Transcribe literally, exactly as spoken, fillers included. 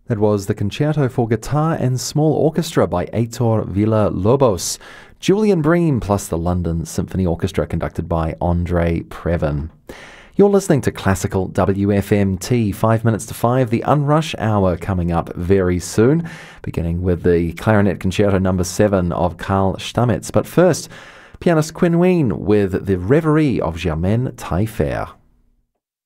That was the Concerto for Guitar and Small Orchestra by Heitor Villa-Lobos. Julian Bream plus the London Symphony Orchestra conducted by Andre Previn. You're listening to Classical W F M T, five minutes to five, the Unrush Hour coming up very soon, beginning with the Clarinet Concerto number seven of Carl Stamitz. But first, pianist Quinn Ween with the Reverie of Germaine Taillefer.